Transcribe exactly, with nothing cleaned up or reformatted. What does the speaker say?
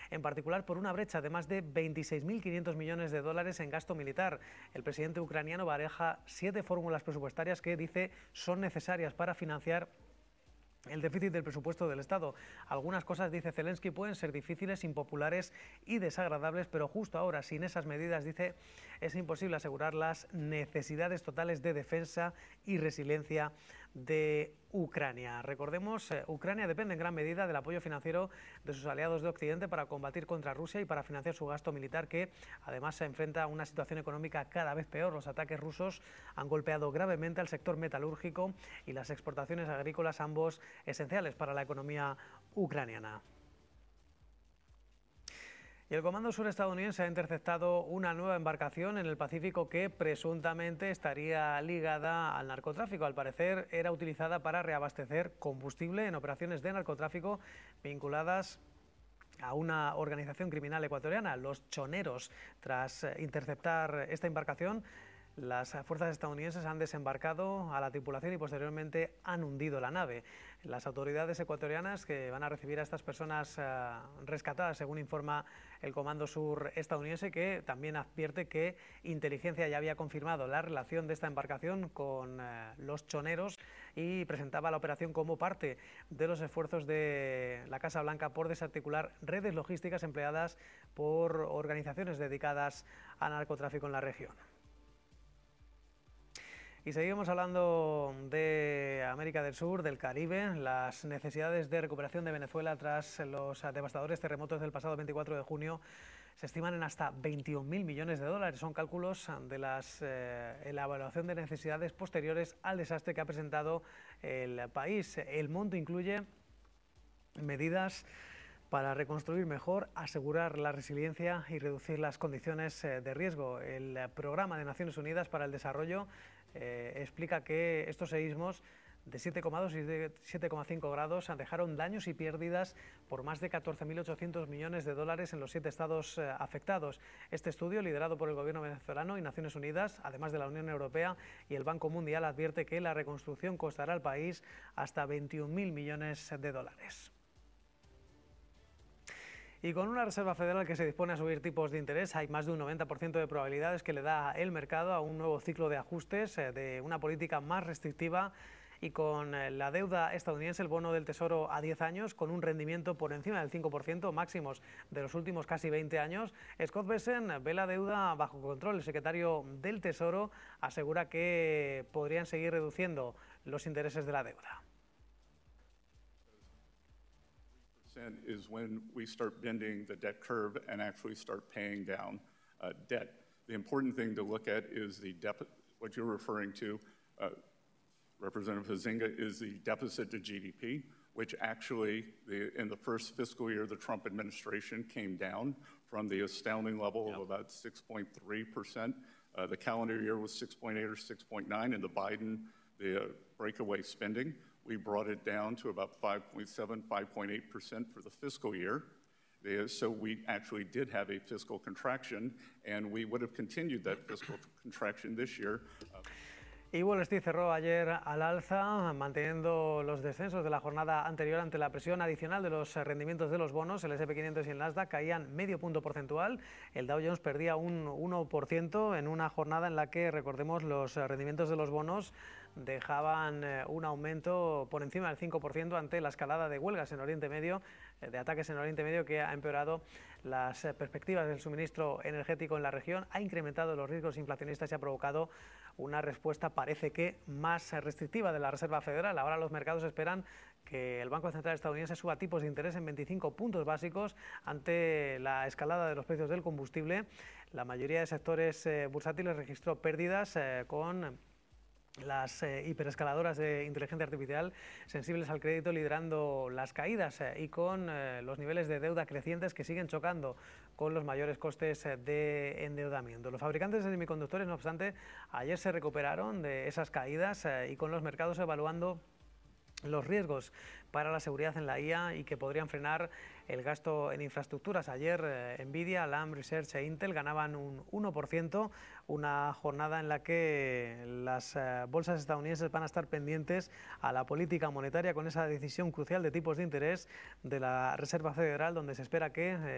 en particular por una brecha de más de veintiséis mil quinientos millones de dólares en gasto militar. El presidente ucraniano baraja siete fórmulas presupuestarias que dice son necesarias para financiar el déficit del presupuesto del Estado. Algunas cosas, dice Zelensky, pueden ser difíciles, impopulares y desagradables, pero justo ahora, sin esas medidas, dice, es imposible asegurar las necesidades totales de defensa y resiliencia de Ucrania. Recordemos, eh, Ucrania depende en gran medida del apoyo financiero de sus aliados de Occidente para combatir contra Rusia y para financiar su gasto militar, que además se enfrenta a una situación económica cada vez peor. Los ataques rusos han golpeado gravemente al sector metalúrgico y las exportaciones agrícolas, ambos esenciales para la economía ucraniana. Y el Comando Sur estadounidense ha interceptado una nueva embarcación en el Pacífico que presuntamente estaría ligada al narcotráfico. Al parecer era utilizada para reabastecer combustible en operaciones de narcotráfico vinculadas a una organización criminal ecuatoriana, los Choneros. Tras interceptar esta embarcación, las fuerzas estadounidenses han desembarcado a la tripulación y posteriormente han hundido la nave. Las autoridades ecuatorianas que van a recibir a estas personas uh, rescatadas, según informa el Comando Sur estadounidense, que también advierte que inteligencia ya había confirmado la relación de esta embarcación con uh, los Choneros y presentaba la operación como parte de los esfuerzos de la Casa Blanca por desarticular redes logísticas empleadas por organizaciones dedicadas al narcotráfico en la región. Y seguimos hablando de América del Sur, del Caribe, las necesidades de recuperación de Venezuela tras los devastadores terremotos del pasado veinticuatro de junio se estiman en hasta veintiún mil millones de dólares. Son cálculos de las, eh, la evaluación de necesidades posteriores al desastre que ha presentado el país. El monto incluye medidas para reconstruir mejor, asegurar la resiliencia y reducir las condiciones de riesgo. El Programa de Naciones Unidas para el Desarrollo eh, explica que estos seísmos de siete coma dos y de siete coma cinco grados dejaron daños y pérdidas por más de catorce mil ochocientos millones de dólares en los siete estados eh, afectados. Este estudio, liderado por el gobierno venezolano y Naciones Unidas, además de la Unión Europea y el Banco Mundial, advierte que la reconstrucción costará al país hasta veintiún mil millones de dólares. Y con una Reserva Federal que se dispone a subir tipos de interés, hay más de un noventa por ciento de probabilidades que le da el mercado a un nuevo ciclo de ajustes, de una política más restrictiva, y con la deuda estadounidense, el bono del Tesoro a diez años, con un rendimiento por encima del cinco por ciento, máximos de los últimos casi veinte años. Scott Bessent ve la deuda bajo control. El secretario del Tesoro asegura que podrían seguir reduciendo los intereses de la deuda. Is when we start bending the debt curve and actually start paying down uh, debt. The important thing to look at is the deficit, what you're referring to, uh, Representative Huizenga, is the deficit to G D P, which actually, the, in the first fiscal year of the Trump administration, came down from the astounding level yep. of about six point three percent. Uh, the calendar year was six point eight or six point nine, and the Biden, the uh, breakaway spending, we brought it down to about five point seven, five point eight percent for the fiscal year. Uh, so we actually did have a fiscal contraction, and we would have continued that fiscal contraction this year. Uh, Y Wall Street cerró ayer al alza, manteniendo los descensos de la jornada anterior ante la presión adicional de los rendimientos de los bonos. El ese and pe quinientos y el Nasdaq caían medio punto porcentual. El Dow Jones perdía un uno por ciento en una jornada en la que, recordemos, los rendimientos de los bonos dejaban un aumento por encima del cinco por ciento ante la escalada de huelgas en Oriente Medio, de ataques en Oriente Medio, que ha empeorado las perspectivas del suministro energético en la región, ha incrementado los riesgos inflacionistas y ha provocado una respuesta, parece que, más restrictiva de la Reserva Federal. Ahora los mercados esperan que el Banco Central estadounidense suba tipos de interés en veinticinco puntos básicos ante la escalada de los precios del combustible. La mayoría de sectores eh, bursátiles registró pérdidas eh, con las eh, hiperescaladoras de inteligencia artificial sensibles al crédito liderando las caídas eh, y con eh, los niveles de deuda crecientes que siguen chocando con los mayores costes eh, de endeudamiento. Los fabricantes de semiconductores, no obstante, ayer se recuperaron de esas caídas eh, y con los mercados evaluando los riesgos para la seguridad en la I A y que podrían frenar el gasto en infraestructuras. Ayer eh, Nvidia, Lam Research e Intel ganaban un uno por ciento, una jornada en la que las eh, bolsas estadounidenses van a estar pendientes a la política monetaria con esa decisión crucial de tipos de interés de la Reserva Federal, donde se espera que eh,